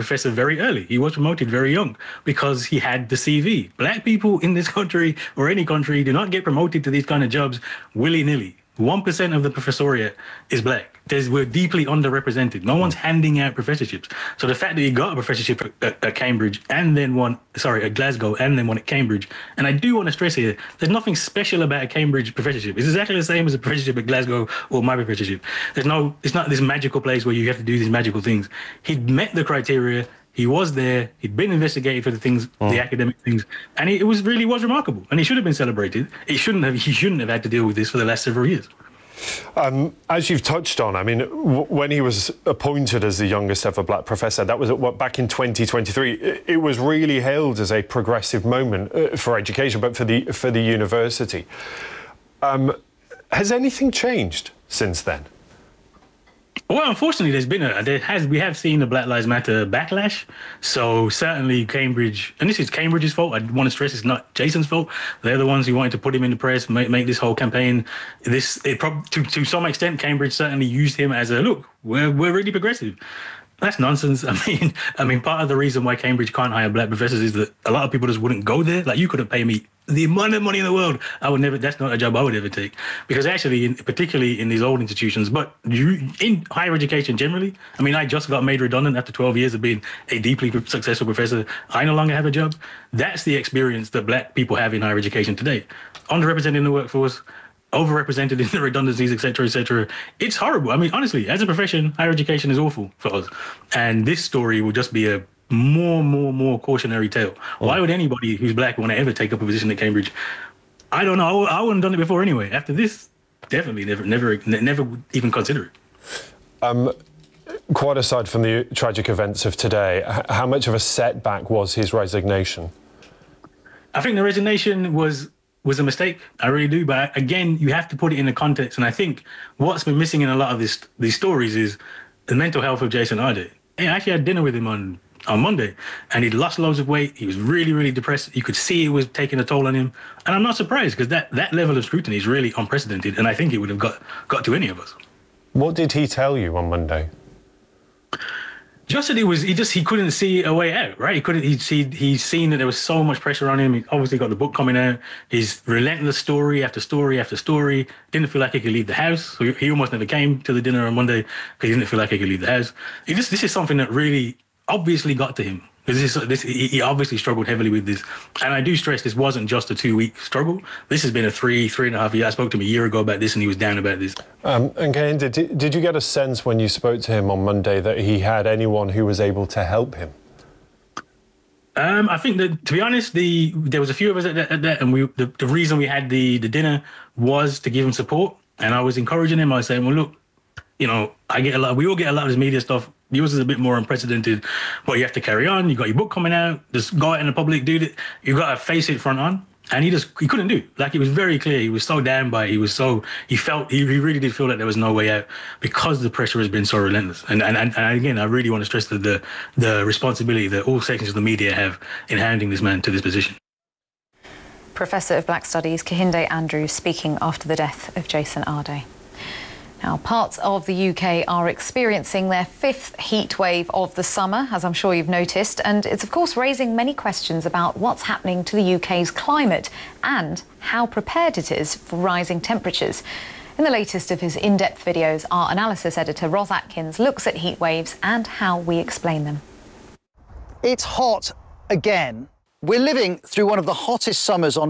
professor very early. He was promoted very young because he had the CV. Black people in this country or any country do not get promoted to these kind of jobs willy-nilly. 1% of the professoriate is black. We're deeply underrepresented. No one's handing out professorships. So the fact that he got a professorship at Cambridge and then at Glasgow and then one at Cambridge, and I do want to stress here, there's nothing special about a Cambridge professorship. It's exactly the same as a professorship at Glasgow or my professorship. It's not this magical place where you have to do these magical things. He'd met the criteria. He was there. He'd been investigated for the things, the academic things, and it was remarkable. And he should have been celebrated. He shouldn't have had to deal with this for the last several years. As you've touched on, I mean, when he was appointed as the youngest ever black professor, that was back in 2023. It was really hailed as a progressive moment for education, but for the university. Has anything changed since then? Well, unfortunately, we have seen the Black Lives Matter backlash. So certainly Cambridge, and this is Cambridge's fault. I want to stress it's not Jason's fault. They're the ones who wanted to put him in the press, make this whole campaign. To some extent, Cambridge certainly used him as look, we're really progressive. That's nonsense. I mean, part of the reason why Cambridge can't hire black professors is that a lot of people just wouldn't go there. Like, you couldn't pay me the amount of money in the world. That's not a job I would ever take. Because actually, particularly in these old institutions, but in higher education generally, I mean, I just got made redundant after 12 years of being a deeply successful professor. I no longer have a job. That's the experience that black people have in higher education today. Underrepresented in the workforce, overrepresented in the redundancies, et cetera, It's horrible. I mean, honestly, as a profession, higher education is awful for us. And this story will just be a more cautionary tale. Why would anybody who's black want to ever take up a position at Cambridge? I don't know. I wouldn't have done it before anyway. After this, definitely never would even consider it. Quite aside from the tragic events of today, how much of a setback was his resignation? I think the resignation was a mistake. I really do. But again, you have to put it in the context. And I think what's been missing in a lot of these stories is the mental health of Jason Arde. I actually had dinner with him on Monday, and he'd lost loads of weight. He was really, really depressed. You could see it was taking a toll on him. And I'm not surprised, because that level of scrutiny is really unprecedented. And I think it would have got to any of us. What did he tell you on Monday? Just that he couldn't see a way out, right? He's seen that there was so much pressure on him. He obviously got the book coming out. His relentless story after story after story. Didn't feel like he could leave the house. So he almost never came to the dinner on Monday because he didn't feel like he could leave the house. This is something that really obviously got to him. He obviously struggled heavily with this. And I do stress this wasn't just a 2-week struggle. This has been a 3.5 year. I spoke to him a year ago about this, and he was down about this. And Kehinde, did you get a sense when you spoke to him on Monday that he had anyone who was able to help him? I think that, to be honest, there was a few of us at that, and the reason we had the dinner was to give him support. And I was encouraging him. I was saying, well, look, we all get a lot of this media stuff. Yours is a bit more unprecedented, but you have to carry on. You got your book coming out. Just go out in the public, do it. You got to face it front on. And he couldn't do it. Like, it was very clear. He was so down by it. He really did feel that there was no way out because the pressure has been so relentless. And again, I really want to stress that the responsibility that all sections of the media have in handing this man to this position. Professor of Black Studies Kehinde Andrews speaking after the death of Jason Arde. Now, parts of the UK are experiencing their 5th heat wave of the summer, as I'm sure you've noticed, and it's of course raising many questions about what's happening to the UK's climate and how prepared it is for rising temperatures. In the latest of his in-depth videos, our analysis editor Ros Atkins looks at heat waves and how we explain them. It's hot again. We're living through one of the hottest summers on